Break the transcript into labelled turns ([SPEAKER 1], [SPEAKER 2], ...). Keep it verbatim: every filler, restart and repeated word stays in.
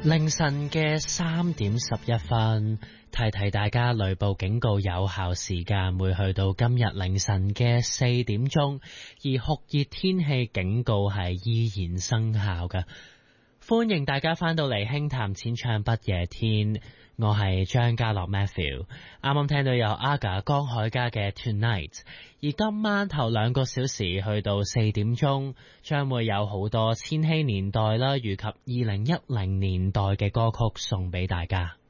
[SPEAKER 1] 凌晨嘅三點十一分，提提大家雷暴警告有效時間會去到今日凌晨嘅四點鐘，而酷熱天氣警告係依然生效嘅。歡迎大家翻到嚟輕談淺唱不夜天，我係張家樂 Matthew， 啱啱聽到有 Aga 江海嘉嘅 Tonight， 而今晚頭兩個小時去到四點鐘，將會有好多千禧年代啦，以及二零一零年代嘅歌曲送俾大家。